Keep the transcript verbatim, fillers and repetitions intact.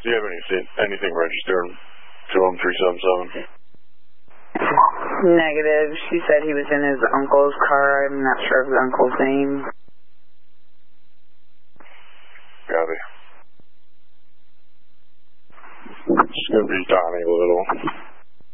Do you have anything, anything registered to him, three seven seven? Negative. She said he was in his uncle's car. I'm not sure of his uncle's name. Got it. It's going to be Donnie Little.